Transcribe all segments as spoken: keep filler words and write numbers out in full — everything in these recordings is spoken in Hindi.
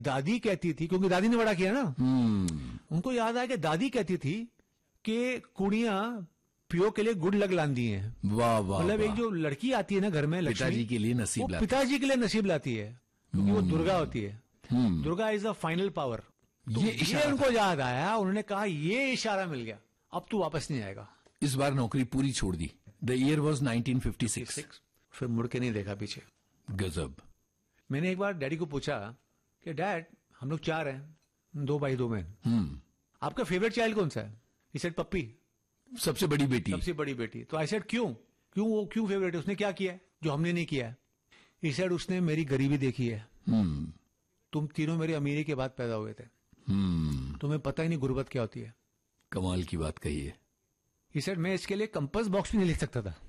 दादी कहती थी, क्योंकि दादी ने बड़ा किया ना, हम्म उनको याद आया कि दादी कहती थी कि कुड़ियां पियो के लिए गुड़ लग लांदी हैं। वाह वाह, मतलब एक जो लड़की आती है ना घर में, लक्ष्मी, पिताजी के लिए नसीब वो लाती पिताजी के लिए नसीब लाती है, क्योंकि वो दुर्गा होती है। हम्म Durga is the final power. ये ये इशारा उनको याद आया, उन्होंने कहा ये इशारा मिल गया, अब तू वापस नहीं आएगा। इस बार नौकरी पूरी छोड़ दी। The year was nineteen fifty six. फिर मुड़ के नहीं देखा पीछे। गजब। मैंने एक बार डैडी को पूछा कि डैड, हम लोग चार हैं, दो भाई दो बहन, हम्म आपका फेवरेट चाइल्ड कौन सा है? ही सेड पप्पी, सबसे बड़ी बेटी। सबसे बड़ी बेटी। तो आई सेड क्यों क्यों वो क्यों फेवरेट है? उसने क्या किया है जो हमने नहीं किया है? ही सेड उसने मेरी गरीबी देखी है। हम्म तुम तीनों मेरी अमीरी के बाद पैदा हुए थे, हम्म तुम्हें पता ही नहीं गुर्बत क्या होती है। कमाल की बात कही है। ही सेड मैं इसके लिए कंपास बॉक्स भी नहीं लिख सकता था।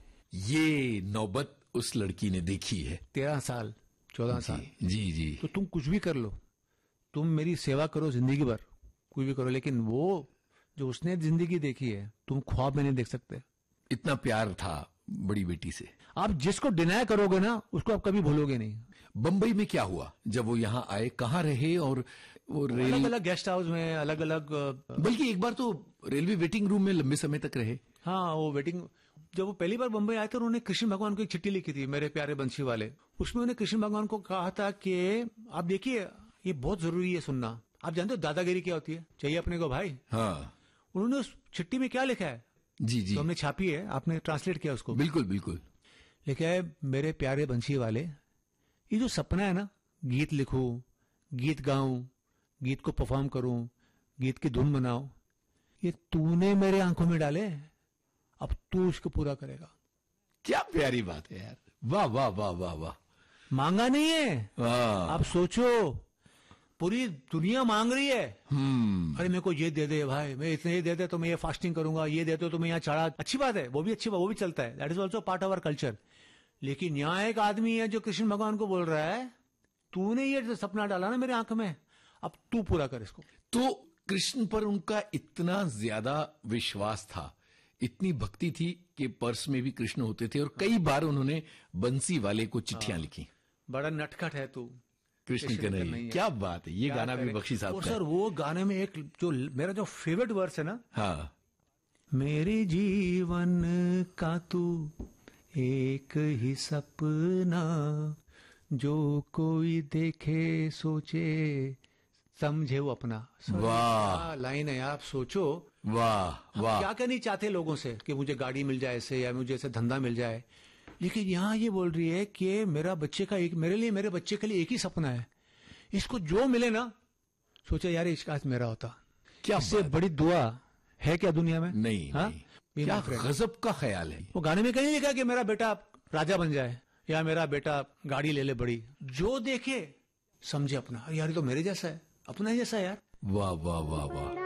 ये नौबत उस लड़की ने देखी है। तेरह साल चौदह साल, जी जी जी। तो तुम कुछ भी कर लो, तुम मेरी सेवा करो जिंदगी भर, कुछ भी करो, लेकिन वो जो उसने जिंदगी देखी है तुम ख्वाब में नहीं देख सकते। इतना प्यार था बड़ी बेटी से। आप जिसको डिनाय करोगे ना उसको आप कभी भूलोगे नहीं। बंबई में क्या हुआ जब वो यहाँ आए? कहाँ रहे? और वो रेल अलग अलग गेस्ट हाउस में, अलग अलग, बल्कि एक बार तो रेलवे वेटिंग रूम में लंबे समय तक रहे। हाँ वो वेटिंग, जब वो पहली बार बंबई आए थे उन्होंने कृष्ण भगवान को एक चिट्ठी लिखी थी, मेरे प्यारे बंसी वाले। उसमें उन्होंने कृष्ण भगवान को कहा था कि आप देखिए ये बहुत जरूरी है सुनना, आप जानते हो दादागिरी क्या होती है, चाहिए अपने को भाई। हाँ उन्होंने उस चिट्ठी में क्या लिखा है? जी जी, तो हमने छापी है, आपने ट्रांसलेट किया उसको। बिल्कुल बिल्कुल। लिखा है, मेरे प्यारे बंसी वाले, ये जो सपना है ना, गीत लिखूं, गीत गाऊं, गीत को परफॉर्म करूं, गीत की धुन बनाओ, ये तूने मेरे आंखों में डाले, अब तू इसको पूरा करेगा। क्या प्यारी बात है यार। वाह वाह वाह वाह वाह। मांगा नहीं है, वाह। आप सोचो पूरी दुनिया मांग रही है, हम्म अरे मेरे को ये दे दे भाई, मैं इतने ये दे दे तो मैं ये फास्टिंग करूंगा, ये दे दो तो मैं यहाँ चढ़ा, अच्छी बात है, वो भी अच्छी बात, वो भी चलता है, that is also part of our culture. लेकिन यहाँ एक आदमी है जो कृष्ण भगवान को बोल रहा है, तूने ये सपना डाला ना मेरे आंख में, अब तू पूरा कर इसको। तो कृष्ण पर उनका इतना ज्यादा विश्वास था, इतनी भक्ति थी कि पर्स में भी कृष्ण होते थे, और कई बार उन्होंने बंसी वाले को चिट्ठियां लिखी। बड़ा नटखट है तू, कृष्ण के नहीं। क्या बात है, ये गाना भी बख्शी साहब का। सर वो गाने में एक जो मेरा जो फेवरेट वर्स है ना, हाँ, मेरे जीवन का तू एक ही सपना, जो कोई देखे सोचे समझे वो अपना। वाह लाइन है, आप सोचो। वाह वाह। क्या करनी चाहते लोगों से कि मुझे गाड़ी मिल जाए ऐसे, या मुझे ऐसे धंधा मिल जाए, लेकिन यहां ये बोल रही है कि मेरा बच्चे का एक, मेरे लिए, मेरे बच्चे के लिए एक ही सपना है, इसको जो मिले ना, सोचा यार इसका आज मेरा होता। क्या इससे बड़ी दुआ है क्या दुनिया में? नहीं, हाँ? नहीं। क्या गजब का ख्याल है। वो गाने में कहीं लिखा कि मेरा बेटा राजा बन जाए, या मेरा बेटा गाड़ी ले ले बड़ी, जो देखे समझे अपना। यार ये तो मेरे जैसा है, अपना जैसा है यार। वाह वाह वाह वाह।